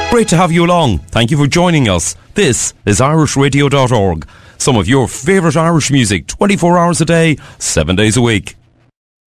Great to have you along. Thank you for joining us. This is irishradio.org. Some of your favourite Irish music, 24 hours a day, 7 days a week.